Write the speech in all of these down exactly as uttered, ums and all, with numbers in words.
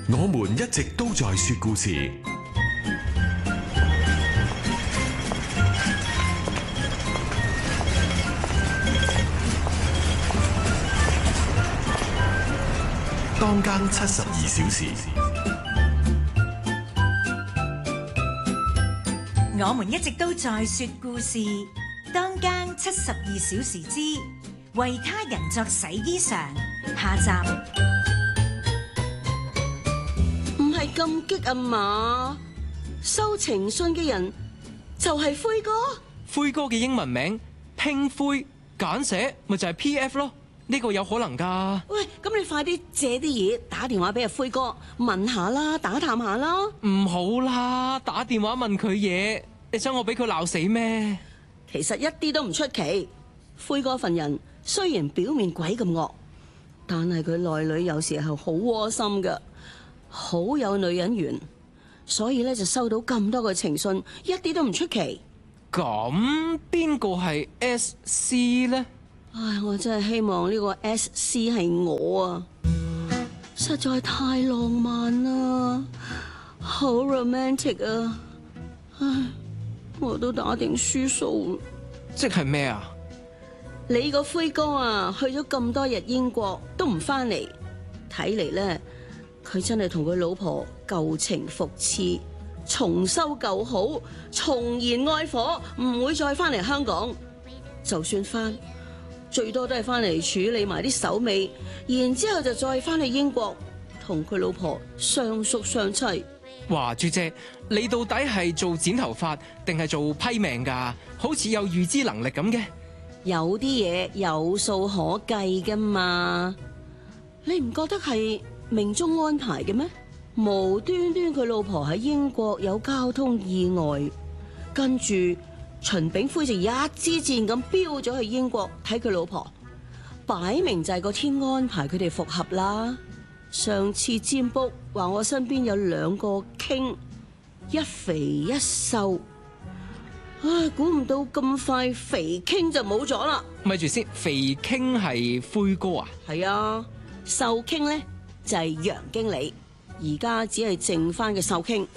我們一直都在說故事。當更七十二小時， 我們一直都在說故事。當更七十二小時之為他人作洗衣裳下集。 唔係咁激啊嘛！收情信嘅人就係灰哥。 灰哥嘅英文名拼灰簡寫咪就係 P F 咯，呢個有可能噶。 喂，咁你快啲借啲嘢打電話俾阿灰哥問下啦，打探下啦。 唔好啦，打電話問佢嘢，你想我俾佢鬧死咩？ 其實一啲都唔出奇。灰哥份人雖然表面鬼咁惡，但係佢內裏有時候好窩心噶，好有女人緣，所以咧就收到咁多個情信，一啲都唔出奇。 咁邊個係 S C 呢？ 唉，我真係希望呢個 S C 係我啊！實在太浪漫啦，好 romantic 啊！唉，我都打定輸數。 即係咩啊？ 你個灰哥啊，去咗咁多日英國都唔翻嚟，睇嚟咧，佢真係同佢老婆舊情復熾，重修舊好，重燃愛火，唔會再翻嚟香港。就算翻，最多都係翻嚟處理埋啲手尾，然之後就再翻去英國同佢老婆相宿相棲。 哇，朱姐，你到底係做剪頭髮定係做批命噶？好似有預知能力咁嘅。 有啲嘢有數可計噶嘛，你唔覺得係命中安排嘅咩？無端端佢老婆喺英國有交通意外，跟住秦炳輝就一支箭咁飆咗去英國睇佢老婆，擺明就係個天安排佢哋復合啦。上次占卜話我身邊有兩個傾，一肥一瘦，唉，估唔到咁快肥傾就冇咗啦。 咪住先，肥傾係灰哥啊？ 係啊，瘦傾咧就係楊經理，而家只係剩翻嘅瘦傾。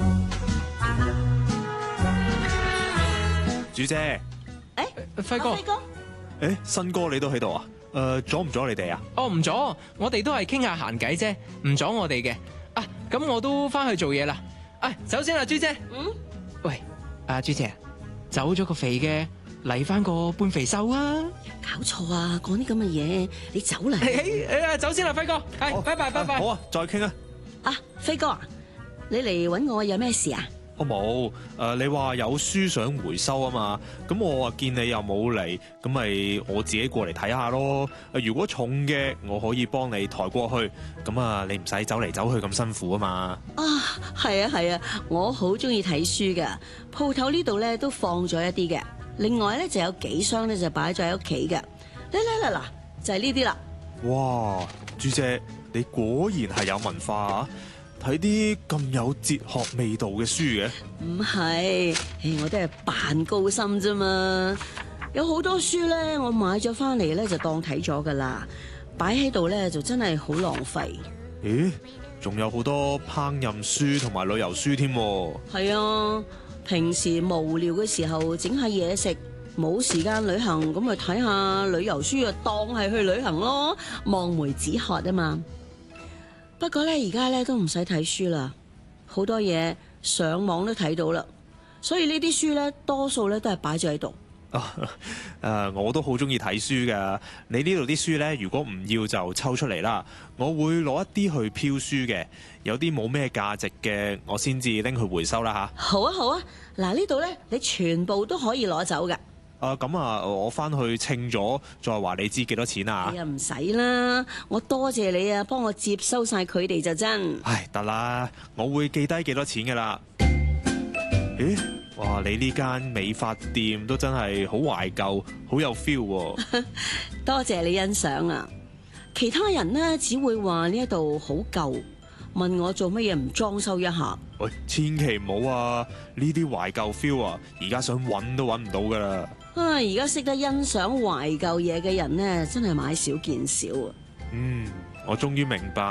主姐， 誒， 輝哥， 輝哥， 誒，新哥你都喺度啊？誒，阻唔阻你哋啊？ 哦，唔阻，我哋都係傾下閒偈啫，唔阻我哋嘅。啊，咁我都翻去做嘢啦。哎，走先啦，朱姐。 嗯。 喂，阿朱姐，走咗個肥嘅，嚟翻個半肥瘦啊！ 搞錯啊，講啲咁嘅嘢，你走啦。 誒誒，走先啦，輝哥。係，拜拜拜拜。 好啊，再傾啊。 啊，輝哥啊，你嚟揾我有咩事啊？ 我冇，誒，你話有書想回收啊嘛，咁我話見你又冇嚟，咁咪我自己過嚟睇下咯。誒，如果重嘅，我可以幫你抬過去，咁啊，你唔使走嚟走去咁辛苦啊嘛。 啊，係啊係啊，我好中意睇書噶，鋪頭呢度咧都放咗一啲嘅，另外咧就有幾箱咧就擺咗喺屋企嘅。嚟嚟嚟嗱，就係呢啲啦。 哇，朱姐，你果然係有文化啊！睇啲咁有哲學味道嘅書嘅。 唔係，誒，我都係扮高深啫嘛。有好多書咧，我買咗翻嚟咧就當睇咗噶啦，擺喺度咧就真係好浪費。 咦？仲有好多烹飪書同埋旅遊書添。 係啊，平時無聊嘅時候整下嘢食，冇時間旅行咁咪睇下旅遊書啊，當係去旅行咯，望梅止渴啊嘛。不過咧，而家咧都唔使睇書啦，好多嘢上網都睇到啦，所以呢啲書咧多數咧都係擺咗喺度。 啊，誒，我都好中意睇書噶。你呢度啲書咧，如果唔要就抽出嚟啦。我會攞一啲去漂書嘅，有啲冇咩價值嘅，我先至拎去回收啦吓。 好啊好啊，嗱，呢度咧你全部都可以攞走噶。 啊，咁啊，我翻去稱咗，再話你知幾多錢啊？ 哎呀，唔使啦，我多謝你啊，幫我接收晒佢哋就真。 唉，得啦，我會記低幾多錢噶啦。咦？哇！你呢間美髮店都真係好懷舊，好有 feel 喎。 多謝你欣賞啊！其他人呢，只會話呢一度好舊，問我做乜嘢唔裝修一下。 喂，千祈唔好啊！呢啲懷舊 feel 啊，而家想揾都揾唔到噶啦。 啊！而家識得欣賞懷舊嘢嘅人呢，真係買少見少啊！ 嗯，我終於明白，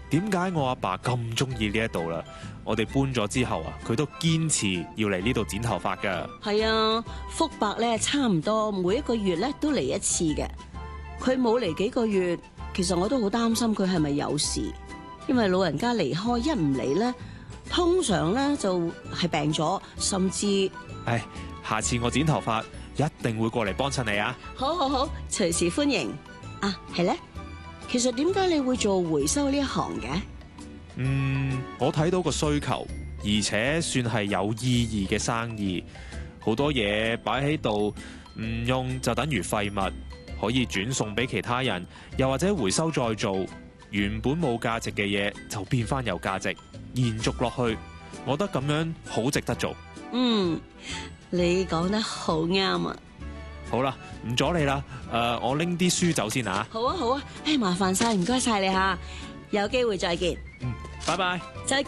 點解我阿爸咁中意呢一度啦？我哋搬咗之後啊，佢都堅持要嚟呢度剪頭髮㗎。 係啊，福伯咧差唔多每一個月咧都嚟一次嘅。佢冇嚟幾個月，其實我都好擔心佢係咪有事，因為老人家離開一唔嚟咧，通常咧就係病咗，甚至唉，下次我剪頭髮一定會過嚟幫襯你啊！ 好好好，隨時歡迎。啊，係咧，其實點解你會做回收呢一行嘅？ 嗯，我睇到個需求，而且算係有意義嘅生意。好多嘢擺喺度唔用就等於廢物，可以轉送俾其他人，又或者回收再做，原本冇價值嘅嘢就變翻有價值，延續落去。我覺得咁樣好值得做。 嗯，你講得好啱啊！ 好啦，唔阻你啦。誒、呃，我拎啲書走先啊。 好啊好啊，誒，麻煩晒，唔該晒你吓，有機會再見。 嗯，拜拜。 再見。